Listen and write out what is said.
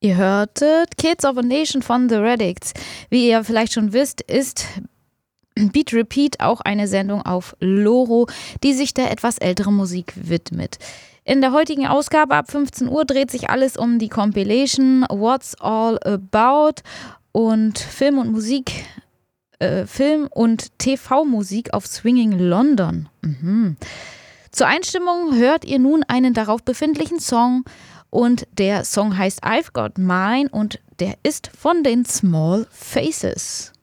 Ihr hörtet Kids of a Nation von The Radicts. Wie ihr vielleicht schon wisst, ist Beat Repeat auch eine Sendung auf Loro, die sich der etwas älteren Musik widmet. In der heutigen Ausgabe ab 15 Uhr dreht sich alles um die Compilation What's All About und Film und TV-Musik auf Swinging London. Zur Einstimmung hört ihr nun einen darauf befindlichen Song und der Song heißt I've Got Mine und der ist von den Small Faces.